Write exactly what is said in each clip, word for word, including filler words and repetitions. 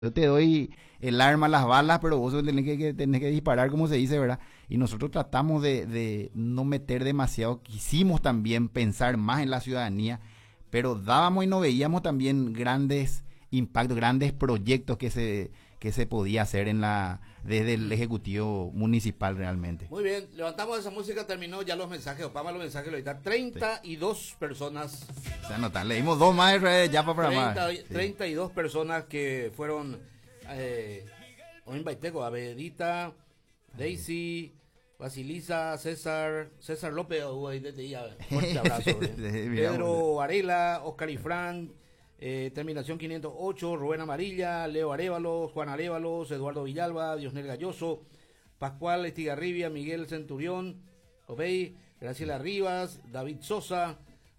Yo te doy el arma, las balas, pero vos tenés que, que- tenés que disparar, como se dice, ¿verdad? Y nosotros tratamos de, de no meter demasiado, quisimos también pensar más en la ciudadanía, pero dábamos y no veíamos también grandes impactos, grandes proyectos que se, que se podía hacer en la, desde el Ejecutivo Municipal realmente. Muy bien, levantamos esa música, terminó ya los mensajes, Opama los mensajes, ahorita treinta y dos personas, O sea, no tan, leímos dos más eh, ya para programar. treinta, Sí. treinta y dos personas que fueron, eh, Oinbaiteco, Abedita, Daisy, Basilisa, César, César López, uh, ahí desde ahí, fuerte abrazo. eh. Sí, mira, Pedro Varela, Oscar Ifrán, eh, terminación quinientos ocho, Rubén Amarilla, Leo Arévalos, Juan Arévalos, Eduardo Villalba, Diosnel Galloso, Pascual Estigarribia, Miguel Centurión, Obey, Graciela Rivas, David Sosa,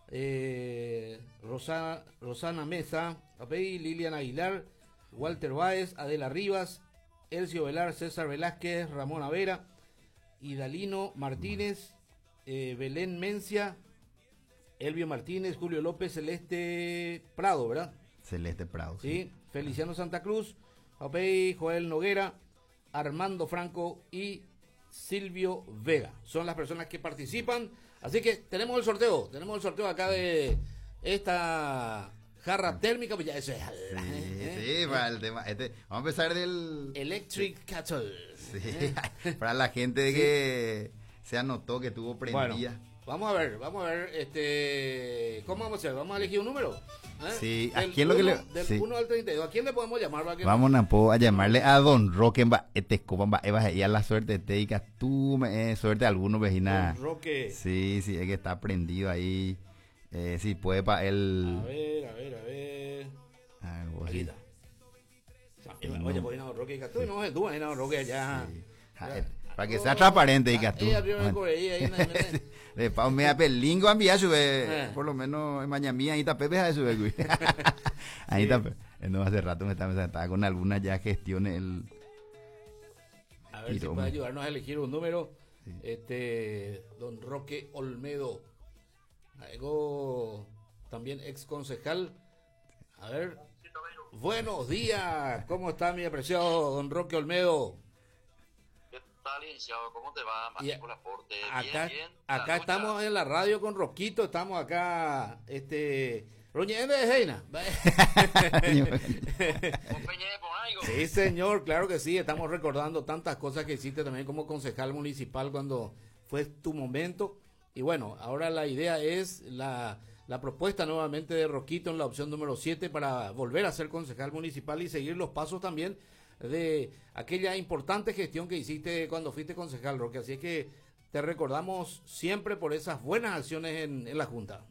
eh, Rosa, Rosana Mesa, Obey, Lilian Aguilar, Walter Báez, Adela Rivas, Elcio Velar, César Velázquez, Ramón Avera, Idalino Martínez, eh, Belén Mencia, Elvio Martínez, Julio López, Celeste Prado, ¿verdad? Celeste Prado. Sí, Feliciano Santa Cruz, Opey, Joel Noguera, Armando Franco y Silvio Vega. Son las personas que participan. Así que tenemos el sorteo. Tenemos el sorteo acá de esta jarra térmica. Pues ya eso es. Sí, sí, para el tema. Este, vamos a empezar del. Electric Cattle. Sí, para la gente de que se anotó que tuvo Bueno, prendida. vamos a ver, vamos a ver, este, ¿cómo vamos a hacer? Vamos a elegir un número. ¿eh? Sí, ¿a Del quién lo que uno- le- Del sí. uno al treinta y dos. ¿A quién le podemos llamar? ¿Va? Que- Vamos a, po- a llamarle a Don Roque, va, este copa, va, va, y a la suerte te digas tú, me, eh, suerte a alguno vecina. Don Roque. Sí, sí, es que está prendido ahí. Eh, sí, puede para A él. ver, a ver, a ver. Ah, vos Aquí sí. está. Oye, pues Don Roque, y tú no, tú, Don Roque, allá. Sí. Ya. Ja, eh, para que sea transparente, digas tú. Ella abrió el correí ahí, ¿no? De pa un media pelingo a enviar sube, Eh. por lo menos en mañana ahí está Pepe a sube, güey. Ahí está, Pe- eh, no hace rato me estaba, estaba con algunas ya gestiones el A ver si Tiro, puede hombre. ayudarnos a elegir un número. Este, Don Roque Olmedo. Algo también ex concejal. A ver. Buenos días. ¿Cómo está mi apreciado Don Roque Olmedo? ¿Qué tal, licenciado? ¿Cómo te va? Y Mágico Laporte. Acá, Bien, bien. La acá lucha. estamos en la radio con Roquito. Estamos acá. Este. Roñende de Heina. ¿Un peñé por algo? Sí, señor, claro que sí. Estamos recordando tantas cosas que hiciste también como concejal municipal cuando fue tu momento. Y bueno, ahora la idea es la, la propuesta nuevamente de Roquito en la opción número siete para volver a ser concejal municipal y seguir los pasos también de aquella importante gestión que hiciste cuando fuiste concejal, Roque. Así es que te recordamos siempre por esas buenas acciones en, en la Junta.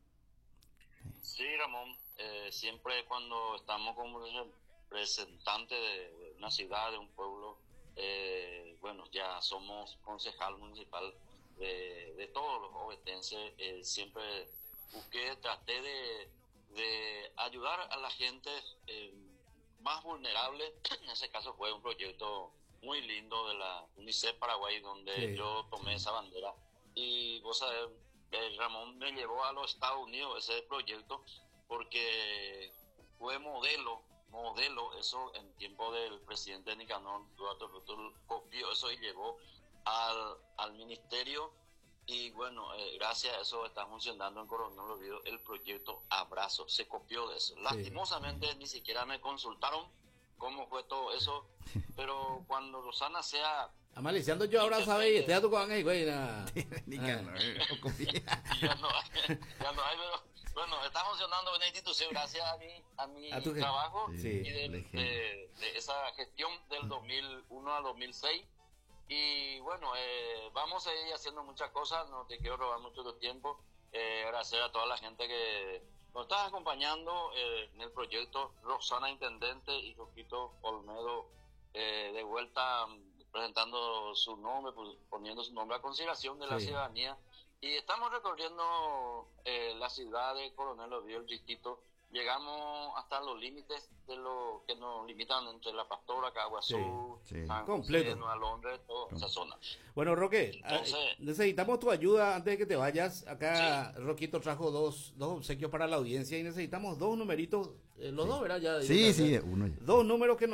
Sí, Ramón. Eh, siempre cuando estamos como representante de de una ciudad, de un pueblo, eh, bueno, ya somos concejal municipal de, de todos los ovetenses. Eh, siempre busqué, traté de, de ayudar a la gente eh, más vulnerable. En ese caso fue un proyecto muy lindo de la UNICEF Paraguay, donde Sí. yo tomé esa bandera. Y vos sabés, eh, Ramón me llevó a los Estados Unidos ese proyecto porque fue modelo, modelo, eso en tiempo del presidente Nicanor Duarte Frutul, copió eso y llevó al, al ministerio. Y bueno, eh, gracias a eso está funcionando en Coronel Oviedo el proyecto Abrazo, se copió de eso. Lastimosamente ni siquiera me consultaron cómo fue todo eso, pero cuando Rosana sea... Amaliciando yo ahora sabéis, te da tu con ahí, güey. na. Nicanor, no confía. ya no hay, ya no hay, pero bueno, está funcionando en la institución gracias a mi, a mi A tu ge- trabajo Sí, y de, de gente. de- de esa gestión del dos mil uno al dos mil seis. Y bueno, eh, vamos a ir haciendo muchas cosas, no te quiero robar mucho tu tiempo. Eh, agradecer a toda la gente que nos está acompañando eh, en el proyecto. Roxana Intendente y Roquito Olmedo eh, de vuelta mm, presentando su nombre, pues, poniendo su nombre a consideración de la Sí. ciudadanía. Y estamos recorriendo eh, la ciudad de Coronel Oviedo, el distrito. Llegamos hasta los límites de lo que nos limitan entre La Pastora, Caguazú, Sí. Completo. En Nueva Londres, toda esa zona. Bueno, Roque, Entonces- ah, necesitamos tu ayuda antes de que te vayas. Acá Roquito trajo dos, dos obsequios para la audiencia y necesitamos dos numeritos, eh, los dos, ¿verdad? Ya, Sí, ya- sí, uno ya. Dos números que